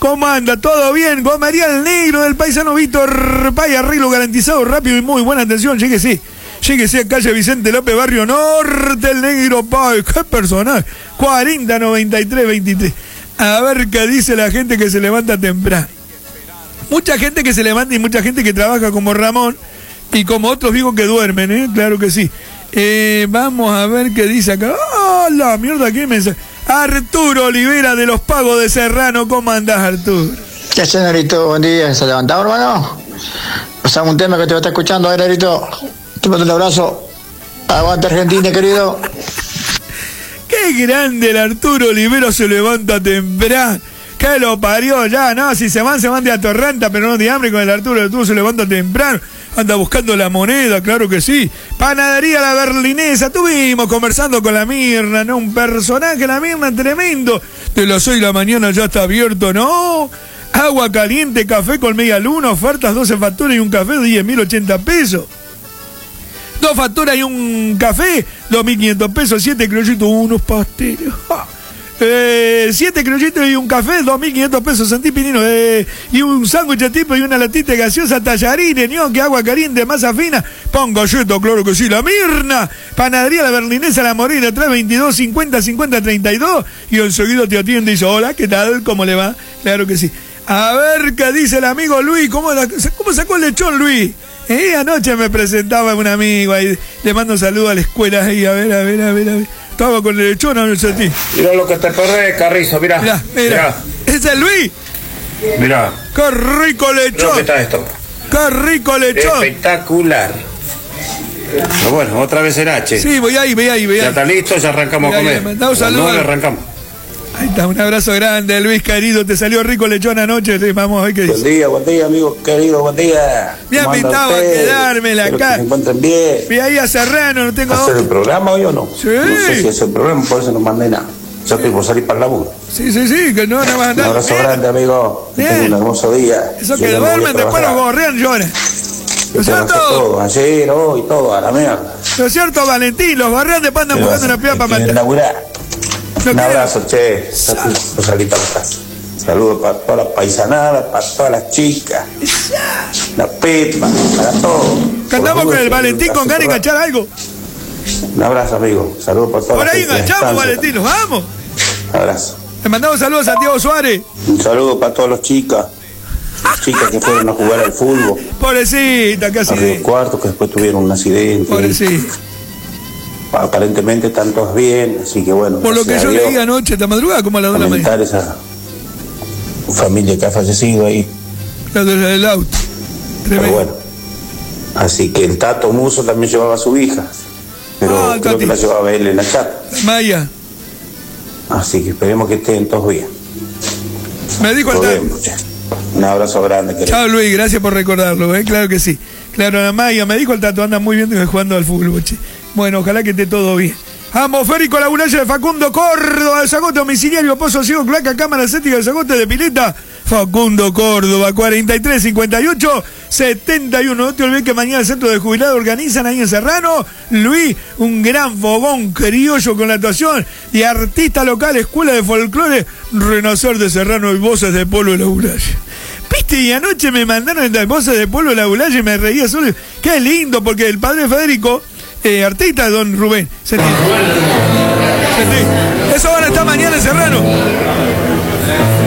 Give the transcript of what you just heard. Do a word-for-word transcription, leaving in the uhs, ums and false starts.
¿Cómo anda? ¿Todo bien? Con María el Negro del paisano Víctor Pay, arreglo garantizado, rápido y muy buena atención. Lléguese, lléguese a calle Vicente López, Barrio Norte, el Negro Pay. ¿Qué personal? cuarenta noventa y tres veintitrés. A ver qué dice la gente que se levanta temprano. Mucha gente que se levanta y mucha gente que trabaja como Ramón y como otros digo que duermen, ¿eh? Claro que sí. Eh, vamos a ver qué dice acá. ¡Oh, la mierda! ¿Qué mensaje? Arturo Olivera de los Pagos de Serrano. ¿Cómo andás, Arturo? ¿Qué haces, Nerito? Buen día. ¿Se levantado, hermano? Pasamos un tema que te va a estar escuchando. A ver, Nerito, te mando un abrazo. Aguante Argentina, querido. Qué grande el Arturo Olivero, se levanta temprano. Que lo parió ya, no, si se van, se van de atorranta, pero no de hambre con el Arturo. El Arturo se levanta temprano, anda buscando la moneda, claro que sí. Panadería La Berlinesa, estuvimos conversando con la Mirna, ¿no? Un personaje, la Mirna, tremendo. De las seis de la mañana ya está abierto, ¿no? Agua caliente, café con media luna, ofertas, doce facturas y un café de diez mil ochenta pesos. Dos facturas y un café, dos mil quinientos pesos, siete criollitos, unos pasteles. ¡Ja! Eh, siete criollitos y un café, dos mil quinientos pesos, Santí Pinino, eh, y un sándwich tipo y una latita de gaseosa, tallarines, ñoque, agua caliente, masa fina, pan galleto, claro que sí, la Mirna, Panadería La Berlinesa, La Morena, tres veintidós cincuenta cincuenta treinta y dos, y enseguida te atiende y dice, hola, ¿qué tal? ¿Cómo le va? Claro que sí. A ver qué dice el amigo Luis, ¿cómo, la, cómo sacó el lechón Luis? Eh, anoche me presentaba un amigo ahí, le mando un saludo a la escuela ahí, a ver, a ver, a ver, a ver. Estaba con el lechón, no sé a ti. Mirá lo que te perdés, Carrizo, mirá. Mirá, mirá. ¿Ese es Luis? Mirá. ¡Qué rico lechón! ¿Qué está esto? ¡Qué rico lechón! Espectacular. Pero bueno, otra vez el H. Sí, voy ahí, voy ahí, voy ahí. Ya está listo, ya arrancamos voy a comer. Me da un saludo. No, arrancamos. Ahí está, un abrazo grande, Luis querido. Te salió rico lechón anoche. Vamos a ver qué dice. Buen día, buen día, amigo querido, buen día. Me ha invitado a quedarme la acá. Que se encuentren bien. Vi ahí a Serrano, no tengo. ¿Hacer el programa hoy o no? Sí. No sé si es el programa, por eso no mandé nada. Ya estoy por salir para el laburo. Sí, sí, sí, que no, no vas a andar. Un abrazo bien. Grande, amigo. Que tenga un hermoso día. Eso que duermen, después los gorrean, lloran. ¿No es cierto? Todo, ayer, hoy, todo, a la mierda. ¿No es cierto, Valentín? Los gorrean después andan buscando una piedra para matar. No un abrazo, che. Rosalita, saludos para toda la paisanada, para todas las chicas, la Petma, para todos. Cantamos con el Valentín con ganas de enganchar algo. Un abrazo, amigo. Saludos para todos. Por ahí enganchamos, Valentín, nos vamos. Un abrazo. Le mandamos saludos a Santiago Suárez. Un saludo para todos los chicas. Las chicas que fueron a jugar al fútbol. Pobrecita, casi. A Río Cuarto, que después tuvieron un accidente. Pobrecita. Aparentemente están todos bien, así que bueno. Por lo que yo leí anoche, esta madrugada, como a la de la mañana. Esa familia que ha fallecido ahí. La del auto. Tremendo. Pero bueno. Así que el Tato Muso también llevaba a su hija. Pero ah, creo Tati. que la llevaba él en la chat. Maya. Así que esperemos que estén todos bien. Me dijo el Tato. Un abrazo grande. Querido. Chao, Luis, gracias por recordarlo, ¿eh? Claro que sí. Claro, la Maya, me dijo el Tato, anda muy bien jugando al fútbol, che. Bueno, ojalá que esté todo bien. Atmosférico Lagunaya de Facundo Córdoba, de Zagote Domiciliario, Pozo Ciego, Cloaca, Cámara Cética de Zagote de Pileta. Facundo Córdoba, cuarenta y tres cincuenta y ocho setenta y uno. No te olvides que mañana el Centro de Jubilados organizan ahí en Serrano. Luis, un gran fogón criollo con la actuación y artista local, Escuela de Folclore, Renacer de Serrano y Voces de Pueblo de Lagunaya. ¿Viste? Y anoche me mandaron las Voces de Pueblo de Lagunaya y me reía solo. Qué lindo, porque el padre Federico, eh, artista, don Rubén. ¿Se entiende? ¿Se entiende? Eso van a estar mañana en Serrano.